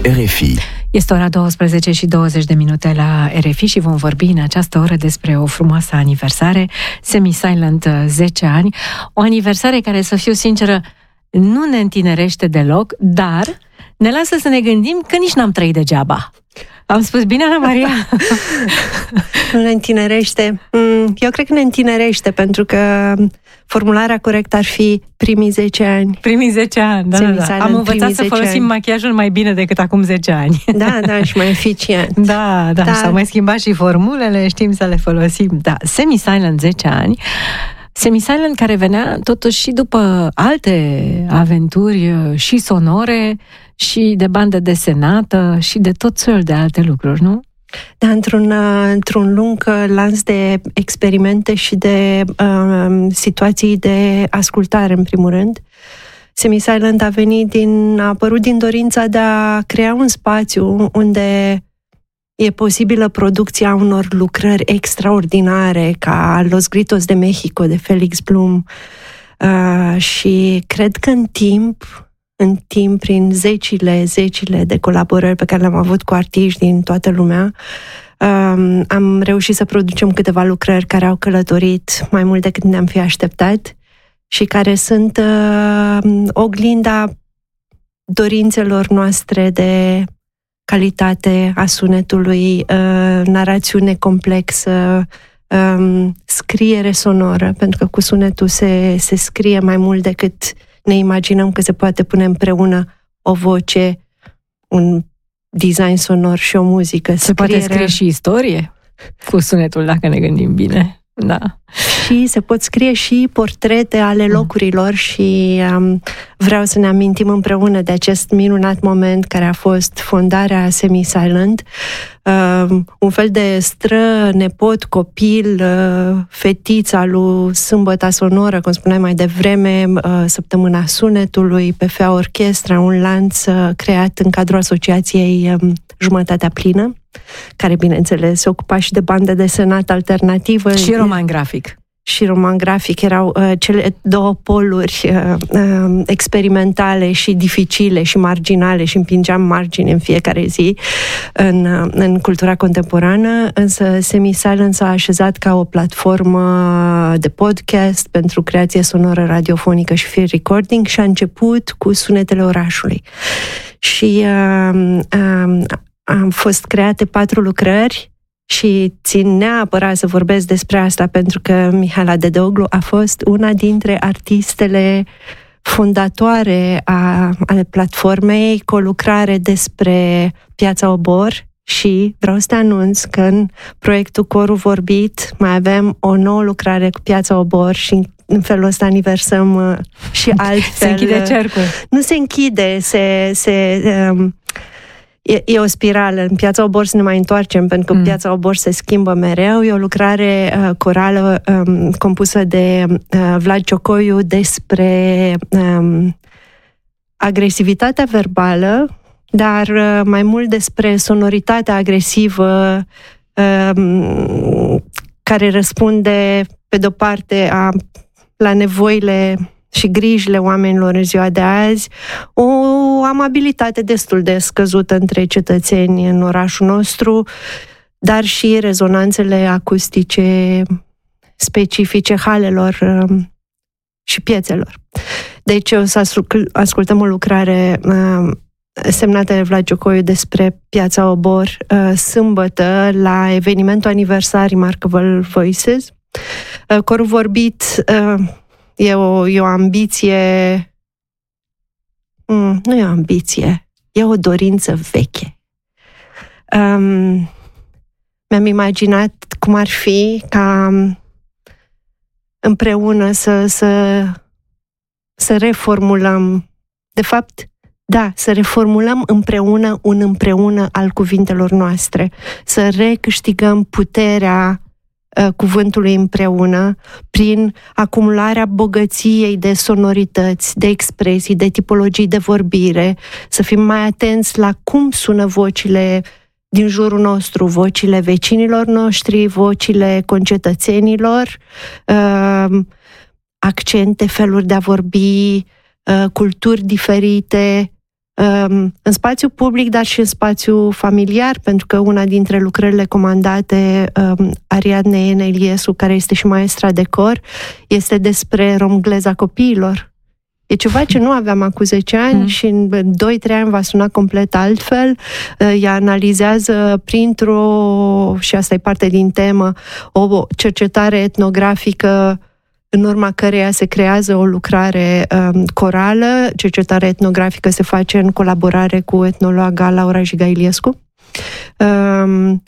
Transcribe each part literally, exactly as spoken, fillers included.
R F I. Este ora douăsprezece și douăzeci de minute la R F I și vom vorbi în această oră despre o frumoasă aniversare, Semi-Silent zece ani, o aniversare care, să fiu sinceră, nu ne întinerește deloc, dar ne lasă să ne gândim că nici n-am trăit degeaba. Am spus bine, Ana Maria? Nu ne întinerește. Eu cred că ne întinerește, pentru că formularea corectă ar fi primii zece ani. Primii zece ani, da, da, da. Am învățat să folosim ani. machiajul mai bine decât acum zece ani. Da, da, și mai eficient. Da, da, da. S-au mai schimbat și formulele, știm să le folosim. Da, Semi-Silent zece ani. Semi-Silent care venea totuși și după alte aventuri și sonore și de bandă desenată și de tot felul de alte lucruri, nu? Da, într-un, într-un lung lanț de experimente și de uh, situații de ascultare, în primul rând. Semi-Silent a venit din, a apărut din dorința de a crea un spațiu unde e posibilă producția unor lucrări extraordinare, ca Los Gritos de Mexico, de Felix Bloom. Uh, și cred că în timp, în timp, prin zecile, zecile de colaborări pe care le-am avut cu artiști din toată lumea, uh, am reușit să producem câteva lucrări care au călătorit mai mult decât ne-am fi așteptat și care sunt uh, oglinda dorințelor noastre de calitate a sunetului, uh, narațiune complexă, um, scriere sonoră, pentru că cu sunetul se, se scrie mai mult decât ne imaginăm că se poate pune împreună o voce, un design sonor și o muzică. Se poate scrie și istorie cu sunetul, dacă ne gândim bine. Da. Și se pot scrie și portrete ale locurilor și um, vreau să ne amintim împreună de acest minunat moment care a fost fondarea Semi-Silent, um, un fel de stră, nepot, copil, uh, fetița lui Sâmbăta Sonoră, cum spuneai mai devreme, uh, Săptămâna Sunetului, P F A Orchestra, un lanț uh, creat în cadrul asociației um, Jumătatea Plină, care, bineînțeles, se ocupa și de bandă desenată alternativă. Și roman grafic. Și roman grafic. Erau uh, cele două poluri uh, uh, experimentale și dificile și marginale și împingeam margini în fiecare zi în, uh, în cultura contemporană, însă Semi-Silent s-a așezat ca o platformă de podcast pentru creație sonoră radiofonică și field recording și a început cu sunetele orașului. Și uh, uh, am fost create patru lucrări și țin neapărat să vorbesc despre asta, pentru că Mihaela Dedeoglu a fost una dintre artistele fondatoare a, ale platformei, cu o lucrare despre Piața Obor. Și vreau să te anunț că în proiectul Corul Vorbit mai avem o nouă lucrare cu Piața Obor și în felul ăsta aniversăm și altfel. Se închide cercul. Nu se închide, se... se um, E, e o spirală. În Piața Obor să ne mai întoarcem, pentru că mm. Piața Obor se schimbă mereu. E o lucrare uh, corală um, compusă de uh, Vlad Ciocoiu despre um, agresivitatea verbală, dar uh, mai mult despre sonoritatea agresivă um, care răspunde, pe de-o parte, a, la nevoile și grijile oamenilor în ziua de azi, o amabilitate destul de scăzută între cetățeni în orașul nostru, dar și rezonanțele acustice specifice halelor um, și piețelor. Deci o să ascultăm o lucrare um, semnată de Vlad Ciocoiu despre Piața Obor, uh, sâmbătă, la evenimentul aniversar Remarkable Voices. Uh, Corul Vorbit uh, E o, e o ambiție, mm, nu e o ambiție, e o dorință veche. Um, mi-am imaginat cum ar fi ca împreună să, să, să reformulăm, de fapt, da, să reformulăm împreună un împreună al cuvintelor noastre, să recâștigăm puterea cuvântului împreună, prin acumularea bogăției de sonorități, de expresii, de tipologii de vorbire, să fim mai atenți la cum sună vocile din jurul nostru, vocile vecinilor noștri, vocile concetățenilor, accente, feluri de a vorbi, culturi diferite, în spațiu public, dar și în spațiu familiar, pentru că una dintre lucrările comandate, Ariadne Eneliescu, care este și maestra de cor, este despre romgleza copiilor. E ceva ce nu aveam acum zece ani mm. și în doi trei ani va suna complet altfel. Ea analizează printr-o, și asta e parte din temă, o cercetare etnografică în urma căreia se creează o lucrare um, corală. Cercetarea etnografică se face în colaborare cu etnologa Laura Jiga-Iliescu. Um,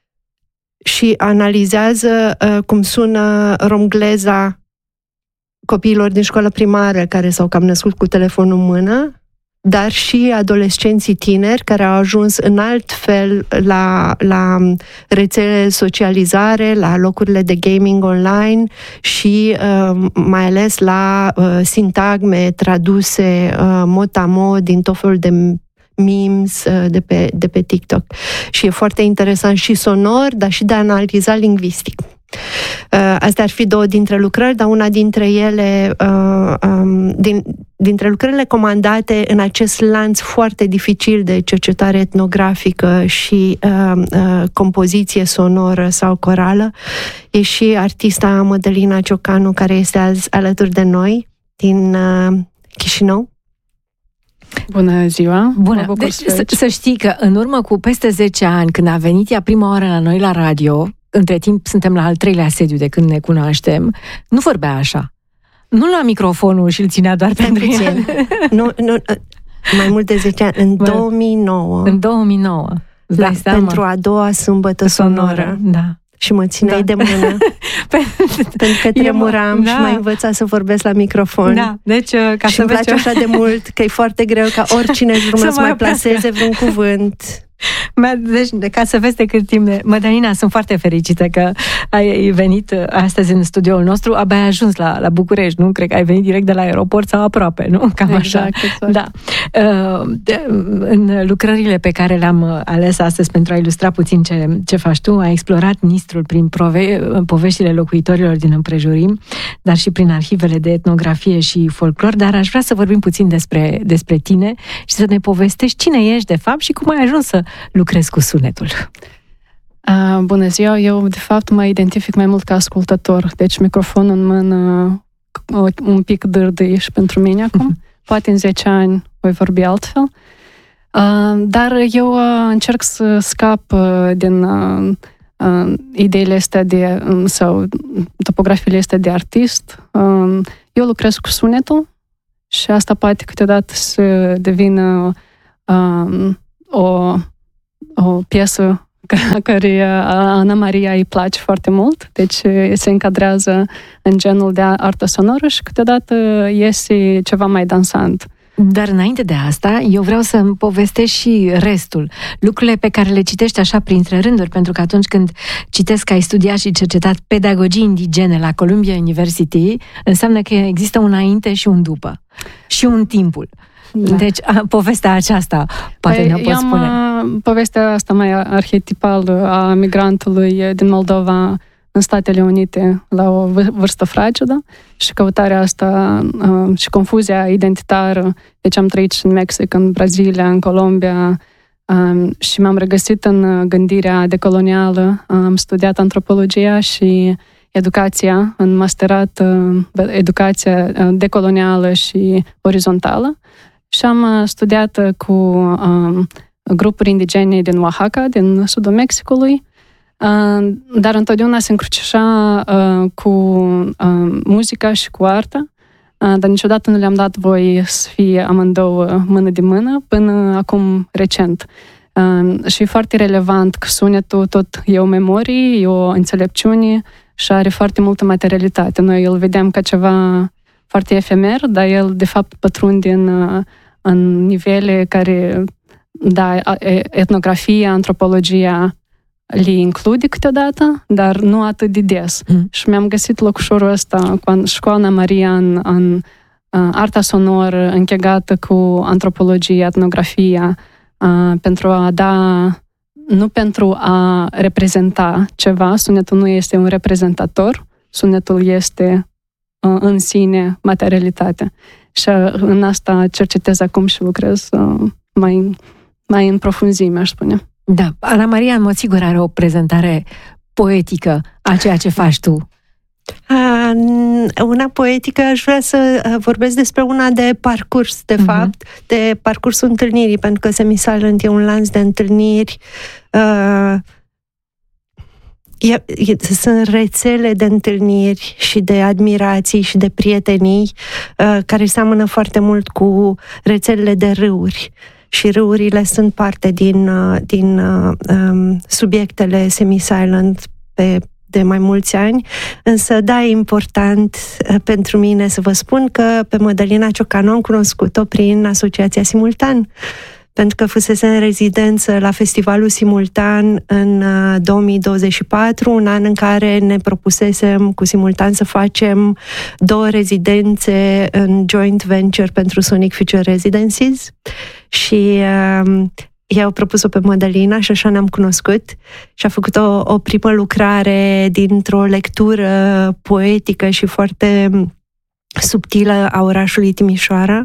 și analizează uh, cum sună romgleza copiilor din școală primară care s-au cam născut cu telefonul în mână, dar și adolescenții tineri care au ajuns în alt fel la, la rețele de socializare, la locurile de gaming online și uh, mai ales la uh, sintagme traduse uh, mot-a-mot din tot felul de memes uh, de, pe, de pe TikTok. Și e foarte interesant și sonor, dar și de analiza lingvistic. Uh, astea ar fi două dintre lucrări, dar una dintre ele, uh, um, din, dintre lucrările comandate în acest lanț foarte dificil de cercetare etnografică și uh, uh, compoziție sonoră sau corală, e și artista Mădălina Ciocanu, care este azi alături de noi din uh, Chișinău. Bună ziua! Bună! Deci, să, să știi că în urmă cu peste zece ani, când a venit ea prima oară la noi la radio, între timp suntem la al treilea sediu de când ne cunoaștem, nu vorbea așa. Nu lua microfonul și îl ținea doar pentru el. Nu, nu, mai mult de zece ani, în două mii nouă. În două mii nouă. Da, pentru a doua sâmbătă sonoră. sonoră. Da. Și mă țineai da. de mână. Pentru că tremuram da. și m-ai învățat să vorbesc la microfon. Da, deci ca și să îmi place așa de mult că e foarte greu ca oricine își urmă să, să mai placeze vreun cuvânt. Deci, ca să vezi de cât timp de... Mădălina, sunt foarte fericită că ai venit astăzi în studioul nostru. Abia ai ajuns la, la București, nu? Cred că ai venit direct de la aeroport sau aproape, nu? Cam exact, așa. Exact. Da. În lucrările pe care le-am ales astăzi pentru a ilustra puțin ce, ce faci tu, ai explorat Nistrul prin prove, poveștile locuitorilor din împrejurim, dar și prin arhivele de etnografie și folclor, dar aș vrea să vorbim puțin despre, despre tine și să ne povestești cine ești de fapt și cum ai ajuns să lucrezi cu sunetul. Uh, bună ziua! Eu, de fapt, mă identific mai mult ca ascultător, deci microfonul în mână un pic dârdâiș pentru mine acum. Poate în zece ani voi vorbi altfel. Uh, dar eu uh, încerc să scap uh, din uh, uh, ideile astea de, uh, sau topografiile astea de artist. Uh, eu lucrez cu sunetul și asta poate câteodată să devină uh, o o piesă care Ana Maria îi place foarte mult, deci se încadrează în genul de artă sonoră și câteodată iese ceva mai dansant. Dar înainte de asta, eu vreau să-mi povestesc și restul, lucrurile pe care le citești așa printre rânduri, pentru că atunci când citesc că ai studiat și cercetat pedagogii indigene la Columbia University, înseamnă că există un înainte și un după, și un timpul. Da. Deci, a, povestea aceasta, poate păi, ne-o poți spune. Povestea asta mai arhetipală a migrantului din Moldova în Statele Unite la o vârstă fragedă și căutarea asta uh, și confuzia identitară. Deci am trăit și în Mexic, în Brazilia, în Colombia uh, și m-am regăsit în gândirea decolonială. Am studiat antropologia și educația, în masterat uh, educația decolonială și orizontală. Și am studiat cu um, grupuri indigene din Oaxaca, din sudul Mexicului, uh, dar întotdeauna se încrucișa uh, cu uh, muzica și cu arta, uh, dar niciodată nu le-am dat voie să fie amândouă mână de mână, până acum recent. Uh, și e foarte relevant că sunetul tot e o memorie, e o înțelepciune și are foarte multă materialitate. Noi îl vedem ca ceva foarte efemer, dar el de fapt pătrunde în, în nivele care, da, etnografia, antropologia le include câteodată, dar nu atât de des. Mm. Și mi-am găsit locușorul ăsta cu școala Maria în, în arta sonoră închegată cu antropologia, etnografia, pentru a da, nu pentru a reprezenta ceva, sunetul nu este un reprezentator, sunetul este în sine materialitate. Și în asta cercetez acum și lucrez mai, mai în profunzime, aș spune. Da, Ana Maria, în mod sigur, are o prezentare poetică a ceea ce faci tu. Una poetică, aș vrea să vorbesc despre una de parcurs, de uh-huh. fapt, de parcursul întâlnirii, pentru că Semi-Silent e un lanț de întâlniri. Uh, e, e, sunt rețele de întâlniri și de admirații și de prietenii uh, care seamănă foarte mult cu rețelele de râuri. Și râurile sunt parte din, uh, din uh, um, subiectele Semi-Silent pe de mai mulți ani, însă da, e important pentru mine să vă spun că pe Mădălina Ciocanu am cunoscut-o prin Asociația Simultan, pentru că fusese în rezidență la Festivalul Simultan în două mii douăzeci și patru, un an în care ne propusesem cu Simultan să facem două rezidențe în joint venture pentru Sonic Future Residencies și uh, ei au propus-o pe Mădălina și așa ne-am cunoscut și a făcut o, o primă lucrare dintr-o lectură poetică și foarte subtilă a orașului Timișoara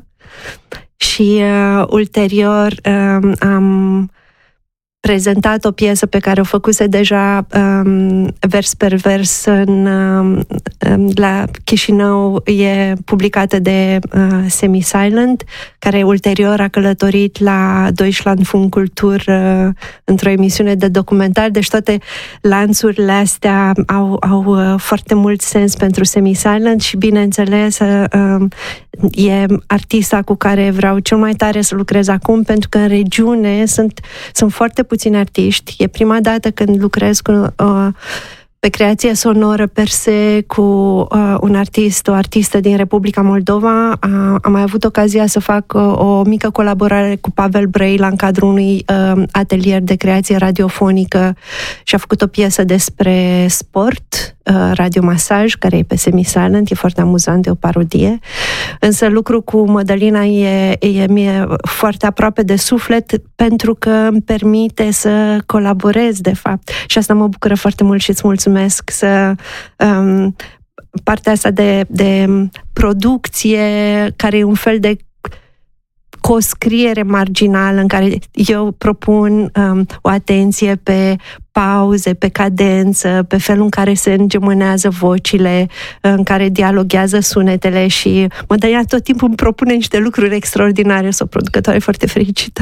și uh, ulterior uh, am prezentat o piesă pe care o făcuse deja um, vers per vers în, um, la Chișinău, e publicată de uh, Semi-Silent, care ulterior a călătorit la Deutschlandfunk Kultur uh, într-o emisiune de documentar, deci toate lanțurile astea au, au uh, foarte mult sens pentru Semi-Silent și bineînțeles uh, e artista cu care vreau cel mai tare să lucrez acum, pentru că în regiune sunt, sunt foarte puțini artiști. E prima dată când lucrez cu, uh, pe creație sonoră per se cu uh, un artist, o artistă din Republica Moldova. Uh, am mai avut ocazia să fac uh, o mică colaborare cu Pavel Brăila în cadrul unui uh, atelier de creație radiofonică și a făcut o piesă despre sport, uh, radiomasaj, care e pe Semi-Silent, e foarte amuzant, e o parodie. Însă lucru cu Mădălina e, e mie foarte aproape de suflet, pentru că îmi permite să colaborez, de fapt. Și asta mă bucură foarte mult și îți mulțumesc să... Um, partea asta de, de producție, care e un fel de coscriere marginală în care eu propun um, o atenție pe pauze, pe cadență, pe felul în care se îngemânează vocile, în care dialoghează sunetele și Mădălina tot timpul îmi propune niște lucruri extraordinare. Sunt o producătoare foarte fericită.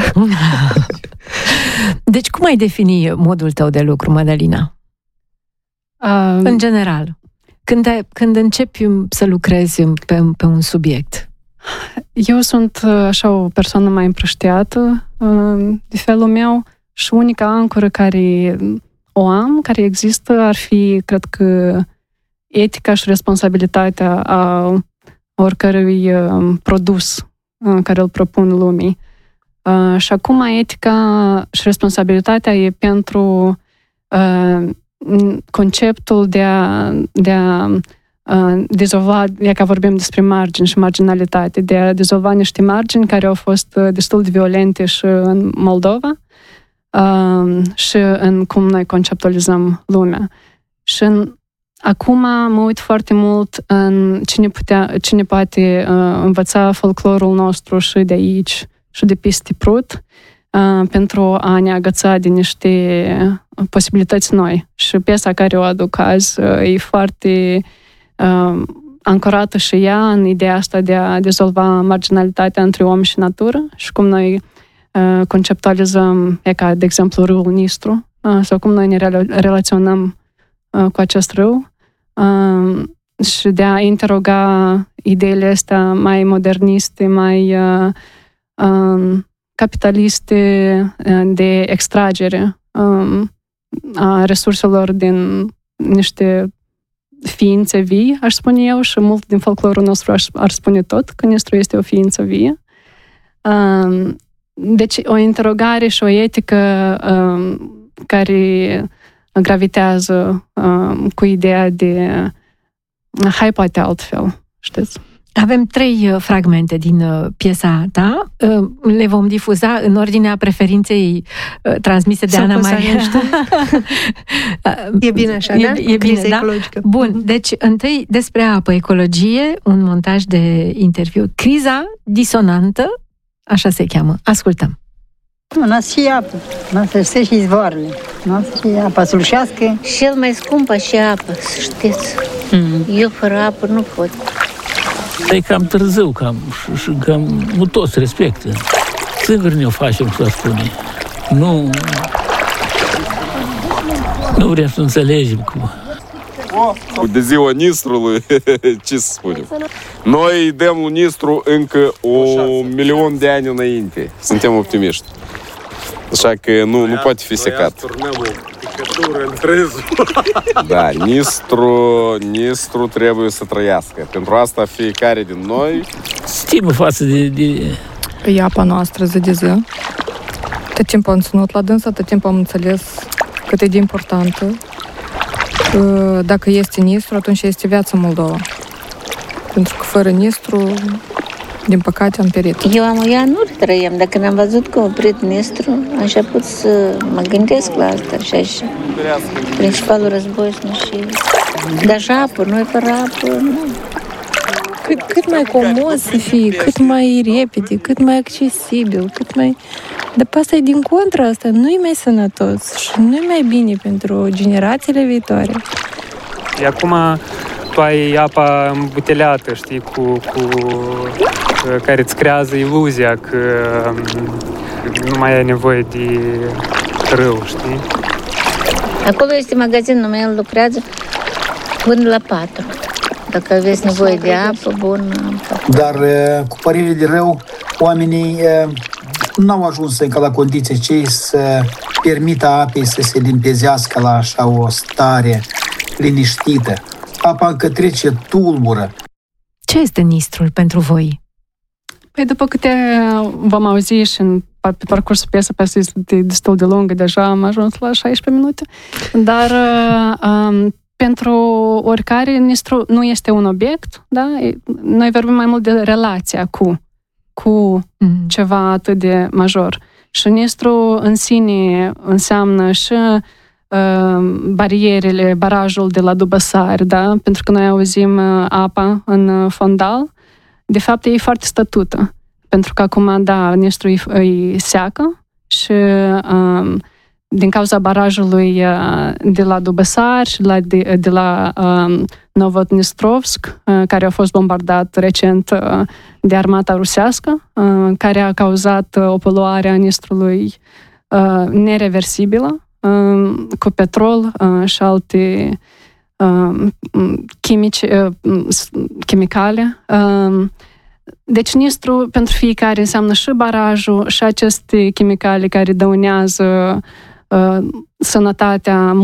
Deci cum ai defini modul tău de lucru, Mădălina? Um, în general. Când, ai, când începi să lucrezi pe, pe un subiect? Eu sunt așa o persoană mai împrăștiată de felul meu și unica ancoră care o am, care există, ar fi, cred că, etica și responsabilitatea a oricărui produs care îl propun lumii. Și acum etica și responsabilitatea e pentru conceptul de a, de a dezolva, e ca vorbim despre margini și marginalitate, de a dezolva niște margini care au fost destul de violente și în Moldova și în cum noi conceptualizăm lumea. Și în, acum mă uit foarte mult în cine, putea, cine poate învăța folclorul nostru și de aici și de peste Prut pentru a ne agăța de niște posibilități noi. Și piesa care o aduc azi e foarte Uh, ancorată și ea în ideea asta de a dezolva marginalitatea între om și natură și cum noi uh, conceptualizăm, e ca, de exemplu, râul Nistru, uh, sau cum noi ne rela- relaționăm uh, cu acest râu uh, și de a interoga ideile astea mai moderniste, mai uh, uh, capitaliste, uh, de extragere uh, a resurselor din niște ființe vii, aș spune eu, și mult din folclorul nostru aș, ar spune tot că Nistru este o ființă vie. Um, deci o interogare și o etică um, care gravitează um, cu ideea de hai poate altfel, știți? Avem trei fragmente din piesa ta. Le vom difuza în ordinea preferinței transmise de S-o Ana Maria. E bine așa, e, da? E bine, da? Ecologică. Bun, deci întâi despre apă, ecologie, un montaj de interviu. Criza disonantă, așa se cheamă. Ascultăm. Nu, n-ați și apă, n-ați și izvoarele, n-ați și apa slușească. Cel mai scumpă și apă, să știți. Mm. Eu fără apă nu pot. E cam târziu, cam, și, și cam nu toți respectă. Singur ne-o facem, să spune. Nu, nu vrem să înțelegem cum. De ziua Nistrului, ce să spunem? Noi dăm lui Nistru încă un milion de ani înainte. Suntem optimiști. Așa că nu, nu poate fi secat. Da, Nistru, Nistru trebuie să trăiască. Pentru asta fiecare din noi... Stimă față de... de... E apa noastră zi de zi. Tot timpul am ținut la dânsa, tot timpul am înțeles cât e de importantă. Dacă este Nistru, atunci este viața Moldova. Pentru că fără Nistru, din păcate, am pierit. Eu am o ea, nu trăiam. Dacă n-am văzut că a oprit Nistru, am început să mă gândesc la asta. Și așa. Principalul război și... Dar și apă, noi fără apă, nu. Cât, cât mai comod să fie, cât mai repede, cât mai accesibil, cât mai... Dar pe asta e din contra asta, nu-i mai sănătos și nu-i mai bine pentru generațiile viitoare. E acum tu ai apa îmbuteleată, știi, cu, cu, care îți creează iluzia că nu mai ai nevoie de râu, știi? Acolo este magazin, numai el lucrează până la patru. Dacă aveți nevoie de apă bună... Dar cu părere de rău, oamenii n-au ajuns încă la condiții cei să permită apei să se limpezească la așa o stare liniștită. Apa încă trece tulbură. Ce este Nistrul pentru voi? Păi după câte v-am auzit și în, pe parcursul piesei, piesa este destul de lungă, deja am ajuns la șaisprezece minute, dar um, pentru oricare Nistru nu este un obiect, da? Noi vorbim mai mult de relația cu, cu mm. ceva atât de major. Și Nistru în sine înseamnă și uh, barierele, barajul de la Dubăsari, da? Pentru că noi auzim uh, apa în fondal. De fapt, e foarte stătută. Pentru că acum, da, Nistru îi, îi seacă și uh, din cauza barajului uh, de la Dubăsari și la, de, de la uh, Novodnistrovsk, uh, care a fost bombardat recent uh, de armata rusească, uh, care a cauzat uh, o poluare a Nistrului uh, nereversibilă, uh, cu petrol uh, și alte uh, chimici, uh, chimicale. Uh, Deci Nistru pentru fiecare înseamnă și barajul și aceste chimicale care dăunează uh, sănătatea